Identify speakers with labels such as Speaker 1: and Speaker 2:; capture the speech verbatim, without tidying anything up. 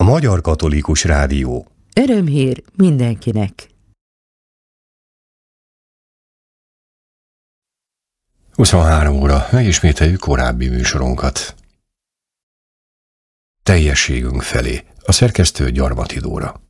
Speaker 1: Magyar Katolikus Rádió.
Speaker 2: Örömhír mindenkinek.
Speaker 1: huszonhárom óra, megismételjük korábbi műsorunkat. Teljességünk felé. A szerkesztő Gyarmati Dóra.